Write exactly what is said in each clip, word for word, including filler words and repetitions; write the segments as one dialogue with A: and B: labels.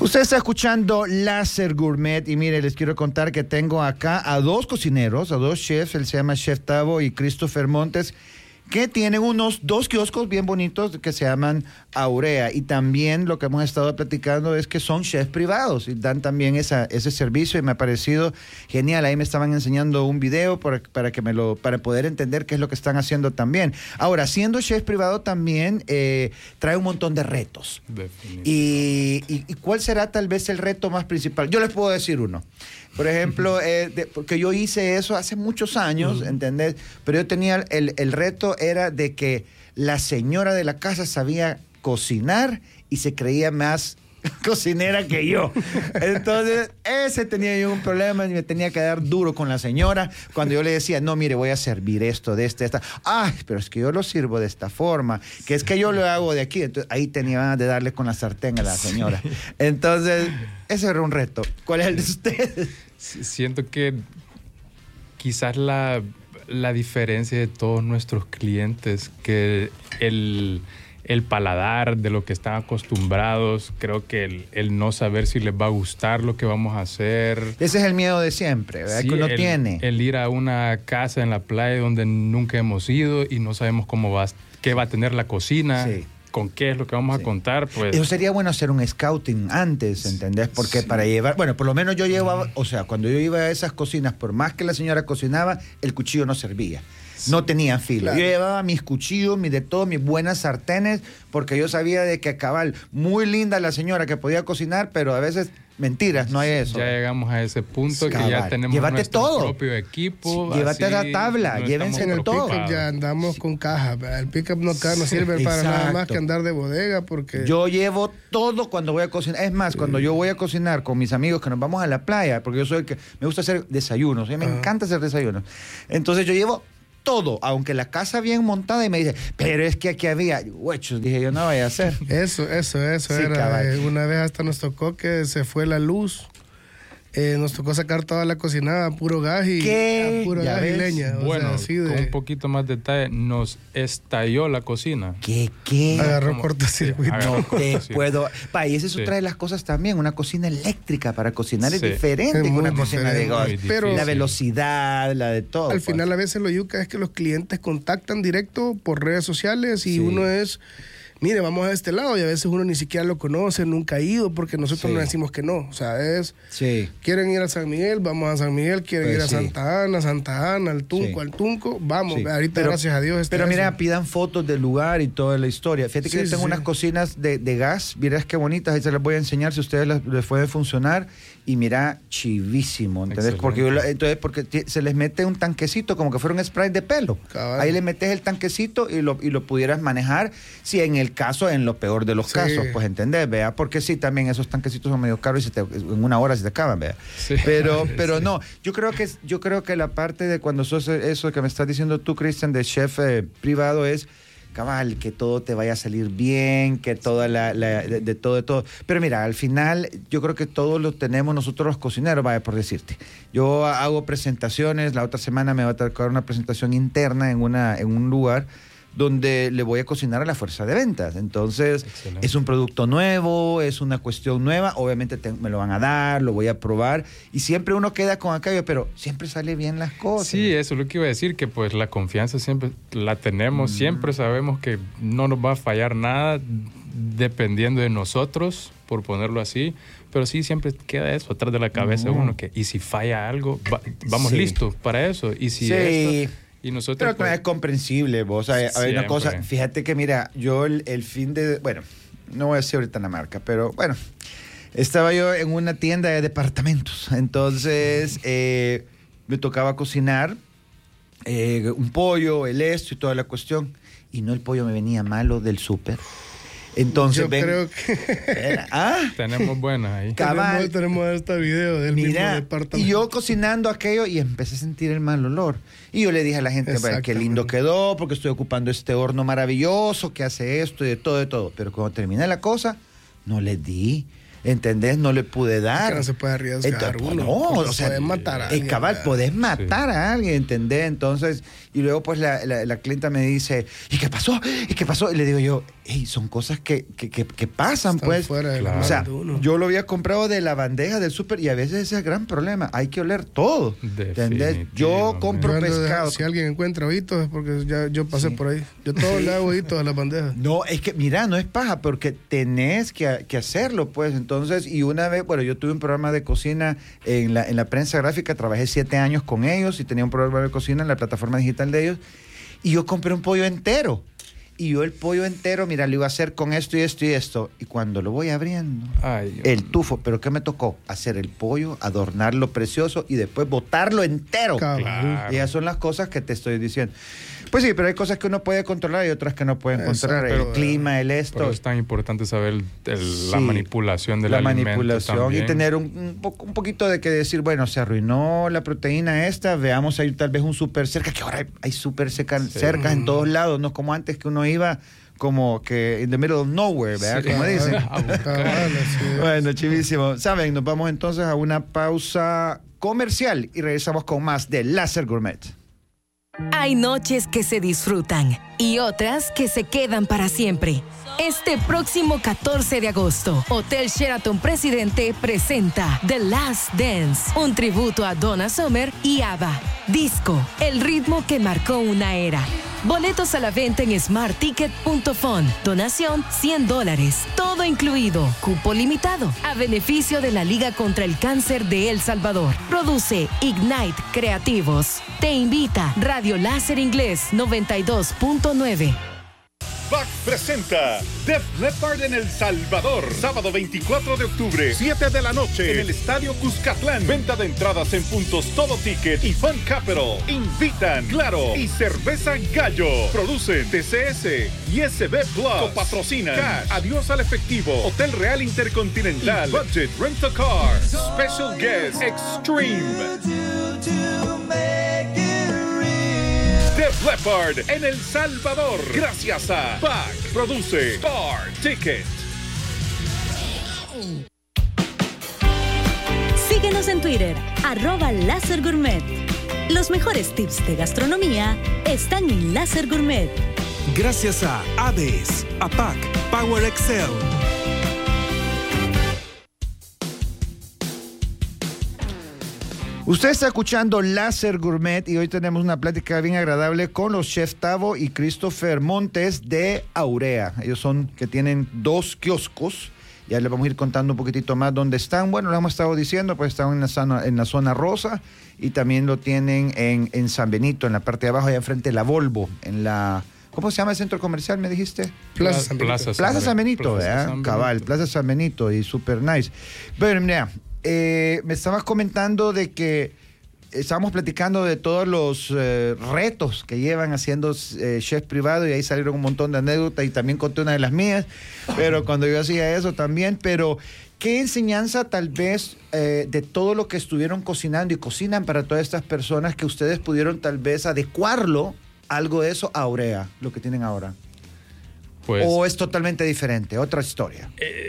A: Usted está escuchando Láser Gourmet y mire, les quiero contar que tengo acá a dos cocineros, a dos chefs, él se llama Chef Tavo y Christopher Montes, que tienen unos dos kioscos bien bonitos que se llaman Aurea. Y también lo que hemos estado platicando es que son chefs privados y dan también esa, ese servicio y me ha parecido genial. Ahí me estaban enseñando un video para, para, que me lo, para poder entender qué es lo que están haciendo también. Ahora, siendo chef privado también eh, trae un montón de retos. Y, y, ¿Y cuál será tal vez el reto más principal? Yo les puedo decir uno. Por ejemplo, eh, de, porque yo hice eso hace muchos años, uh-huh. ¿entendés? Pero yo tenía, el, el reto era de que la señora de la casa sabía cocinar y se creía más cocinera que yo. Entonces, ese tenía yo un problema y me tenía que dar duro con la señora cuando yo le decía, no, mire, voy a servir esto, de este, de esta. Ay, pero es que yo lo sirvo de esta forma, que es que yo lo hago de aquí. Entonces, ahí tenía ganas de darle con la sartén a la señora. Sí. Entonces, ese era un reto. ¿Cuál es el de ustedes?
B: Siento que quizás la, la diferencia de todos nuestros clientes, que el... el paladar de lo que están acostumbrados, creo que el, el no saber si les va a gustar lo que vamos a hacer.
A: Ese es el miedo de siempre, ¿verdad? Sí, que uno
B: el,
A: tiene.
B: El ir a una casa en la playa donde nunca hemos ido y no sabemos cómo va, qué va a tener la cocina. Sí. Con qué es lo que vamos sí. a contar, pues...
A: Eso sería bueno hacer un scouting antes, ¿entendés? Porque sí. para llevar... Bueno, por lo menos yo llevaba... O sea, cuando yo iba a esas cocinas, por más que la señora cocinaba, el cuchillo no servía. Sí. No tenía filo. Claro. Yo llevaba mis cuchillos, mis de todo, mis buenas sartenes, porque yo sabía de que cabal, muy linda la señora que podía cocinar, pero a veces... Mentiras, no hay eso.
B: Ya llegamos a ese punto que ya tenemos
A: llévate
B: nuestro
A: todo.
B: propio equipo.
A: Sí, llévate
B: así,
A: la tabla,
B: no
A: llévense en todo.
C: El ya andamos con caja. El pick-up no, no sirve sí, para exacto. nada más que andar de bodega porque...
A: Yo llevo todo cuando voy a cocinar. Es más, sí. cuando yo voy a cocinar con mis amigos que nos vamos a la playa, porque yo soy el que me gusta hacer desayunos, a mí me uh-huh. encanta hacer desayunos. Entonces yo llevo todo, aunque la casa bien montada, y me dice, pero es que aquí había huechos, dije yo, no vaya a hacer.
C: Eso, eso, eso sí, era. Eh, una vez hasta nos tocó que se fue la luz. Eh, nos tocó sacar toda la cocinada a puro gas y
A: ¿Qué?
C: a puro gas y leña. O
B: bueno,
C: sea, así de...
B: con un poquito más de detalle, nos estalló la cocina.
A: ¿Qué? ¿Qué?
C: Agarró cortocircuito.
A: Sí, no te puedo... Pa, y eso sí. trae las cosas también. Una cocina eléctrica para cocinar sí. es diferente que una cocina de gas. Pero la velocidad, la de todo.
C: Al
A: pues.
C: final a veces lo yuca es que los clientes contactan directo por redes sociales y sí. uno es... Mire, vamos a este lado y a veces uno ni siquiera lo conoce, nunca ha ido porque nosotros sí. no decimos que no. O sea, es,
A: sí.
C: quieren ir a San Miguel, vamos a San Miguel, quieren
A: pues
C: ir a
A: sí.
C: Santa Ana, Santa Ana, al Tunco, sí. al Tunco, vamos. Sí. Ahorita,
A: pero,
C: gracias a Dios. Está
A: pero mira,
C: eso.
A: Pidan fotos del lugar y toda la historia. Fíjate que sí, yo tengo sí. unas cocinas de, de gas, mirás qué bonitas, ahí se las voy a enseñar si a ustedes les, les puede funcionar. Y mira, chivísimo, ¿entendés? Porque, yo, entonces, porque t- se les mete un tanquecito como que fuera un spray de pelo. Cabal. Ahí le metes el tanquecito y lo, y lo pudieras manejar, si en el caso, en lo peor de los sí. casos, pues, ¿entendés? ¿Vea? Porque sí, también esos tanquecitos son medio caros y se te, en una hora se te acaban, ¿vea? Sí. Pero, pero sí. no, yo creo que yo creo que la parte de cuando sos eso que me estás diciendo tú, Cristian, de chef eh, privado es... cabal, que todo te vaya a salir bien, que toda la, la de, de todo, de todo. Pero mira, al final yo creo que todos lo tenemos nosotros los cocineros, vaya por decirte. Yo hago presentaciones, la otra semana me va a tocar una presentación interna en, una, en un lugar donde le voy a cocinar a la fuerza de ventas. Entonces, excelente. Es un producto nuevo, es una cuestión nueva, obviamente te, me lo van a dar, lo voy a probar, y siempre uno queda con aquello, pero siempre sale bien las cosas.
B: Sí, eso es lo que iba a decir, que pues la confianza siempre la tenemos, mm. siempre sabemos que no nos va a fallar nada dependiendo de nosotros, por ponerlo así, pero sí siempre queda eso atrás de la cabeza mm. uno, que y si falla algo, va, vamos sí. listos para eso, y si
A: sí.
B: esto... Y nosotros,
A: pero pues, es comprensible, vos. A, a ver, una cosa, fíjate que, mira, yo el, el fin de... Bueno, no voy a decir ahorita la marca, pero bueno, estaba yo en una tienda de departamentos. Entonces, eh, me tocaba cocinar eh, un pollo, el esto y toda la cuestión. Y no el pollo me venía malo del súper. Entonces,
C: yo
A: ven,
C: creo que
A: ¿ah?
B: tenemos buenas ahí.
C: Tenemos, tenemos este video del
A: Mira,
C: mismo departamento.
A: Y yo cocinando aquello y empecé a sentir el mal olor. Y yo le dije a la gente, qué lindo quedó, porque estoy ocupando este horno maravilloso que hace esto y de todo, de todo. Pero cuando terminé la cosa, no le di. ¿Entendés? No le pude dar.
C: Es que no se puede arriesgar.
A: Entonces,
C: uno,
A: no, o sea,
C: podés matar a alguien.
A: Es cabal, podés matar sí. a alguien, ¿entendés? Entonces, y luego pues la, la, la clienta me dice, ¿y qué pasó? ¿Y qué pasó? Y le digo yo, Hey, son cosas que, que, que, que pasan,
C: Están
A: pues.
C: fuera de la
B: Claro.
A: O sea,
C: mano de uno.
A: yo lo había comprado de la bandeja del súper y a veces ese es el gran problema. Hay que oler todo. ¿Entendés? Yo compro
C: Yo ando de-
A: pescado.
C: si alguien encuentra ojitos es porque ya yo pasé
A: Sí.
C: por ahí. Yo todo le hago ojitos a las bandejas.
A: No, es que, mira, no es paja, porque tenés que, que hacerlo, pues. Entonces, y una vez, bueno, yo tuve un programa de cocina en la, en la prensa gráfica, trabajé siete años con ellos y tenía un programa de cocina en la plataforma digital de ellos, y yo compré un pollo entero. Y yo el pollo entero, mira, lo iba a hacer con esto y esto y esto. Y cuando lo voy abriendo,
B: Ay, Dios
A: el
B: mío.
A: tufo, ¿pero qué me tocó? Hacer el pollo, adornarlo precioso y después botarlo entero.
C: Cabal.
B: Claro.
A: Y esas son las cosas que te estoy diciendo. Pues sí, pero hay cosas que uno puede controlar y otras que no pueden
C: Exacto.
A: controlar. El
C: Pero-
A: clima, el
B: Por
A: esto.
B: eso es tan importante saber el- el- la
A: Sí,
B: manipulación del
A: la
B: alimento
A: manipulación
B: también.
A: y tener un, un, poco, un poquito de que decir, bueno, se arruinó la proteína esta, veamos hay tal vez un súper cerca, que ahora hay, hay súper cerca,
B: Sí.
A: cercas en todos lados, no como antes que uno iba como que in the middle of nowhere, ¿verdad?
B: Sí.
A: Como dicen.
B: A buscar.
C: Cabal, así es.
A: Bueno, chivísimo. Saben, nos vamos entonces a una pausa comercial y regresamos con más de Láser Gourmet.
D: Hay noches que se disfrutan y otras que se quedan para siempre. Este próximo catorce de agosto, Hotel Sheraton Presidente presenta The Last Dance, un tributo a Donna Summer y ABBA. Disco, el ritmo que marcó una era. Boletos a la venta en smart ticket punto fun. Donación cien dólares. Todo incluido. Cupo limitado. A beneficio de la Liga contra el Cáncer de El Salvador. Produce Ignite Creativos. Te invita Radio Láser Inglés noventa y dos punto nueve.
E: B A C presenta Def Leppard en El Salvador, sábado veinticuatro de octubre, siete de la noche, en el Estadio Cuscatlán. Venta de entradas en puntos Todo Ticket y Fun Capital. Invitan Claro y Cerveza Gallo. Producen T C S y S B Plus. Copatrocinan Cash, Adiós al Efectivo, Hotel Real Intercontinental, y Budget Rent a Car. Special Guest Extreme. Def Leppard en El Salvador. Gracias a B A C. Produce Star Ticket.
F: Síguenos en Twitter, arroba Láser Gourmet. Los mejores tips de gastronomía están en Láser Gourmet.
G: Gracias a A D E S, A P A C, Power Excel.
A: Usted está escuchando Láser Gourmet y hoy tenemos una plática bien agradable con los chefs Tavo y Christopher Montes de Aurea. Ellos son que tienen dos kioscos. Ya les vamos a ir contando un poquitito más dónde están. Bueno, lo hemos estado diciendo, pues están en la zona, en la zona rosa y también lo tienen en, en San Benito, en la parte de abajo, allá enfrente de la Volvo, en la... ¿Cómo se llama el centro comercial, me dijiste?
C: Plaza San Benito.
B: Plaza
A: Plaza San Benito,
B: Plaza
A: ¿verdad?
B: San
A: Cabal,
B: Benito.
A: Plaza San Benito y super nice. Bueno, mira, eh, me estabas comentando de que estábamos platicando de todos los eh, retos que llevan haciendo eh, chef privado y ahí salieron un montón de anécdotas y también conté una de las mías, pero cuando yo hacía eso también, pero ¿qué enseñanza tal vez eh, de todo lo que estuvieron cocinando y cocinan para todas estas personas que ustedes pudieron tal vez adecuarlo, algo de eso a Aurea, lo que tienen ahora?
B: Pues,
A: ¿O es totalmente diferente? Otra historia.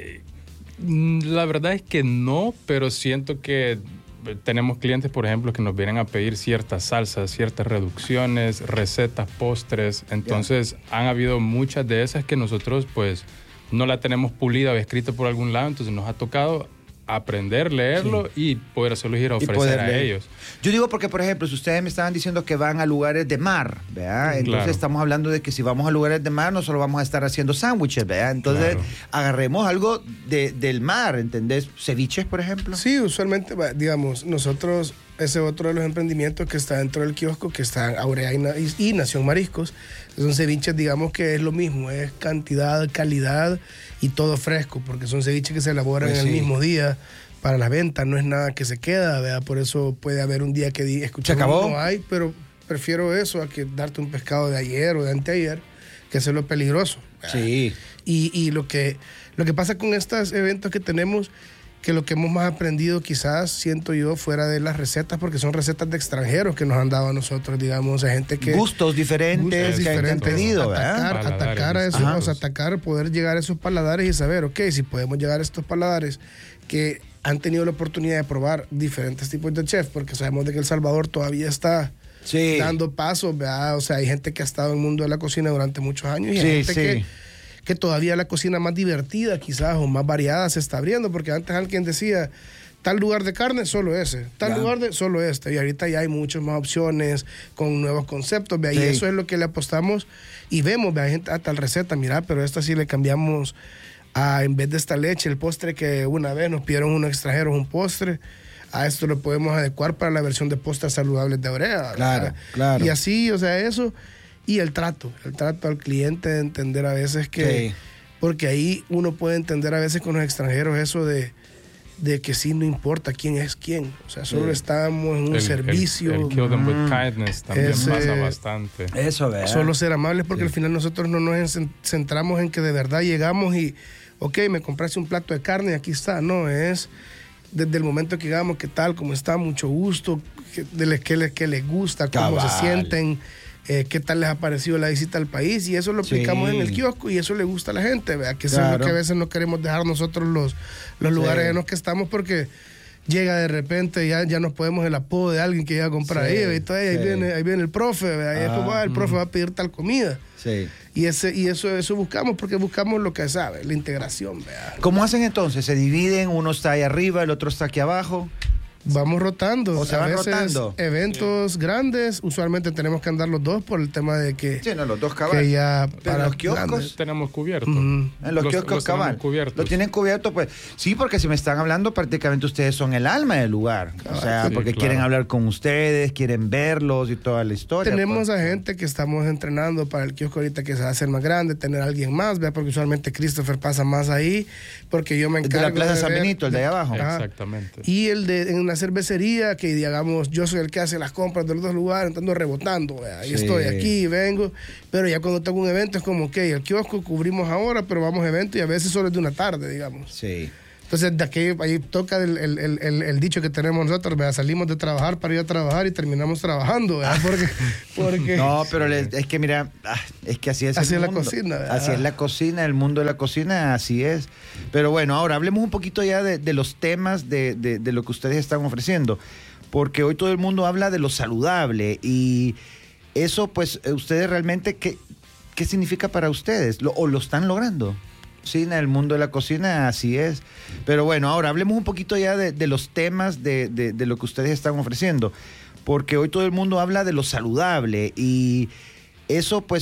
B: mm, la verdad es que no, pero siento que tenemos clientes, por ejemplo, que nos vienen a pedir ciertas salsas, ciertas reducciones, recetas, postres. Entonces, han habido muchas de esas que nosotros, pues, no la tenemos pulida o escrita por algún lado. Entonces, nos ha tocado aprender, leerlo y poder hacerlo ir a
A: Y
B: ofrecer
A: poder
B: a
A: leer.
B: ellos.
A: Yo digo porque, por ejemplo, si ustedes me estaban diciendo que van a lugares de mar, ¿verdad? Entonces
B: Claro.
A: estamos hablando de que si vamos a lugares de mar no solo vamos a estar haciendo sándwiches, ¿verdad? Entonces
B: Claro.
A: agarremos algo de, del mar, ¿entendés? Ceviches, por ejemplo.
C: Sí, usualmente, va, digamos, nosotros, ese es otro de los emprendimientos que está dentro del kiosco, que está en Aurea y, Na- y- y Nación Mariscos. Son ceviches, digamos que es lo mismo, es cantidad, calidad y todo fresco, porque son ceviches que se elaboran
A: Pues
C: en el
A: sí.
C: mismo día para la venta, no es nada que se queda, ¿verdad? Por eso puede haber un día que di- escuchamos,
A: ¿Se acabó?
C: no hay, pero prefiero eso a que darte un pescado de ayer o de anteayer, que eso es lo peligroso. ¿verdad?
A: Sí.
C: Y, y lo, que, lo que pasa con estos eventos que tenemos, que lo que hemos más aprendido quizás, siento yo, fuera de las recetas, porque son recetas de extranjeros que nos han dado a nosotros, digamos, a gente que...
A: Gustos diferentes
C: gustos
A: que han
C: diferentes,
A: pedido, ¿verdad?
C: atacar,
B: Paladares
C: atacar a esos,
B: distintos.
C: o sea, atacar, poder llegar a esos paladares y saber, ok, si podemos llegar a estos paladares que han tenido la oportunidad de probar diferentes tipos de chefs, porque sabemos de que El Salvador todavía está
A: Sí.
C: dando pasos, ¿verdad? O sea, hay gente que ha estado en el mundo de la cocina durante muchos años y
A: Sí,
C: hay gente
A: sí.
C: que que todavía la cocina más divertida quizás o más variada se está abriendo, porque antes alguien decía, tal lugar de carne, solo ese, tal
A: Ya.
C: lugar de, solo este, y ahorita ya hay muchas más opciones con nuevos conceptos, ¿vea? Y
A: Sí.
C: eso es lo que le apostamos y vemos, ¿vea? Hay gente, a tal receta, mira, pero esta sí le cambiamos a, en vez de esta leche, el postre que una vez nos pidieron unos extranjeros un postre, a esto lo podemos adecuar para la versión de postres saludables de Aurea.
A: Claro,
C: ¿verdad?
A: claro.
C: Y así, o sea, eso, y el trato, el trato al cliente, de entender a veces que,
A: Sí.
C: porque ahí uno puede entender a veces con los extranjeros eso de, de que sí, no importa quién es quién, o sea, solo
A: Sí.
C: estamos en un
B: El- el-
C: servicio.
B: El, kill them with
A: Mm.
B: kindness también
C: Ese-
B: pasa bastante.
A: Eso, ¿verdad?
C: Solo ser amables, porque
A: Sí.
C: al final nosotros no nos en- centramos en que de verdad llegamos y, ok, me compraste un plato de carne y aquí está. No, es desde el momento que llegamos, qué tal, cómo está, mucho gusto, qué, de le- qué, le- qué les gusta, cómo
A: Cabal.
C: se sienten, eh, qué tal les ha parecido la visita al país. Y eso lo
A: Sí.
C: aplicamos en el kiosco y eso le gusta a la gente, ¿verdad? Que eso es
A: Claro.
C: lo que a veces no queremos dejar nosotros los, los lugares
A: Sí.
C: en los que estamos, porque llega de repente, ya, ya nos podemos el apodo de alguien que llega a comprar
A: Sí,
C: ahí, y todo, ahí,
A: sí.
C: viene, ahí viene el profe, ¿verdad? Y es
A: Ah,
C: como, ah, el profe va a pedir tal comida.
A: Sí.
C: Y, ese, y eso, eso buscamos, porque buscamos lo que sabe, la integración, ¿verdad?
A: ¿Cómo hacen entonces? ¿Se dividen? Uno está ahí arriba, el otro está aquí abajo.
C: Vamos rotando.
A: O se
C: a
A: van
C: veces
A: rotando.
C: eventos grandes, usualmente tenemos que andar los dos por el tema de que,
A: Sí, no, los dos
C: que
A: cabal.
C: ya
A: Pero
C: para
A: los kioscos,
C: grandes.
B: Tenemos cubierto.
C: Ujú.
A: En los,
B: Los-
A: kioscos
B: los tenemos
A: cabal.
B: cubiertos.
A: Lo tienen cubierto, pues. Sí, porque si me están hablando, prácticamente ustedes son el alma del lugar. O sea,
B: Sí,
A: porque
B: claro.
A: quieren hablar con ustedes, quieren verlos y toda la historia.
C: Tenemos
A: pues.
C: a gente que estamos entrenando para el kiosco ahorita que se va a hacer más grande, tener a alguien más, ¿verdad? Porque usualmente Christopher pasa más ahí, porque yo me
A: El
C: encargo
A: de la Plaza San
C: ver-
A: Benito, el de ahí abajo.
C: Ajá.
B: Exactamente.
C: Y el de en una cervecería, que digamos, yo soy el que hace las compras de los dos lugares, ando rebotando, ¿verdad? Y
A: Sí.
C: estoy aquí, vengo, pero ya cuando tengo un evento es como, ok, el kiosco cubrimos ahora, pero vamos a evento y a veces solo es de una tarde, digamos.
A: Sí.
C: Entonces, de aquí ahí toca el, el- el- el- el dicho que tenemos nosotros, ¿verdad? Salimos de trabajar para ir a trabajar y terminamos trabajando, ¿verdad? Porque, porque
A: No, pero le- es que mira, ah, es que así es
C: Así
A: el
C: es la
A: mundo.
C: cocina, ¿verdad?
A: Así es la cocina, el mundo de la cocina, así es. Pero bueno, ahora hablemos un poquito ya de, de los temas de, de- de lo que ustedes están ofreciendo. Porque hoy todo el mundo habla de lo saludable y eso, pues, eh, ustedes realmente, ¿qué, qué significa para ustedes? ¿Lo, ¿O lo están logrando? Cocina, el mundo de la cocina, así es. Pero bueno, ahora hablemos un poquito ya de, de los temas de, de- de lo que ustedes están ofreciendo. Porque hoy todo el mundo habla de lo saludable y eso, pues,